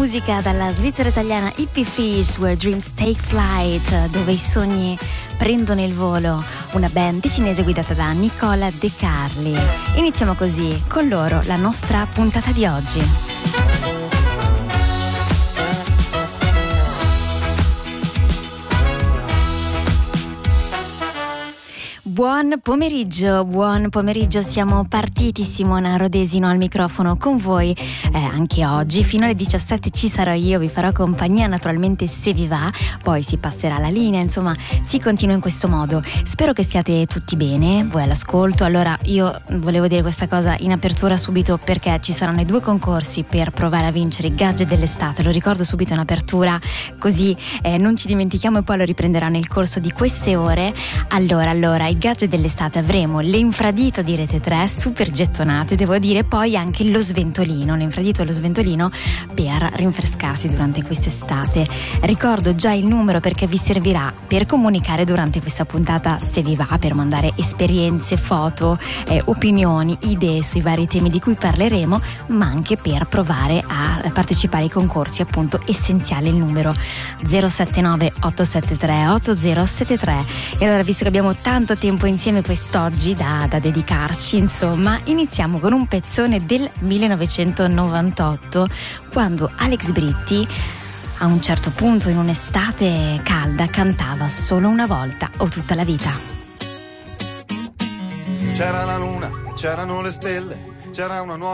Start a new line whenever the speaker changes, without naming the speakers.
musica dalla Svizzera italiana Hippie Fish, Where Dreams Take Flight, dove i sogni prendono il volo, una band ticinese guidata da Nicola De Carli. Iniziamo così con loro la nostra puntata di oggi. Buon pomeriggio, siamo partiti. Simona Rodesino al microfono con voi anche oggi, fino alle 17 ci sarò io, vi farò compagnia naturalmente se vi va, poi si passerà la linea, insomma si continua in questo modo. Spero che stiate tutti bene, voi all'ascolto. Allora io volevo dire questa cosa in apertura subito, perché ci saranno i 2 concorsi per provare a vincere i gadget dell'estate, lo ricordo subito in apertura così non ci dimentichiamo e poi lo riprenderà nel corso di queste ore. Allora i gadget dell'estate avremo l'infradito di Rete 3, super gettonate devo dire, poi anche l'infradito e lo sventolino per rinfrescarsi durante quest'estate. Ricordo già il numero perché vi servirà per comunicare durante questa puntata se vi va, per mandare esperienze, foto, opinioni, idee sui vari temi di cui parleremo, ma anche per provare a partecipare ai concorsi, appunto essenziale il numero 079 873 8073. E allora, visto che abbiamo tanto tempo insieme quest'oggi da dedicarci, insomma, iniziamo con un pezzone del 1998, quando Alex Britti a un certo punto in un'estate calda cantava Solo una volta o tutta la vita.
C'era la luna, c'erano le stelle, c'era una nuova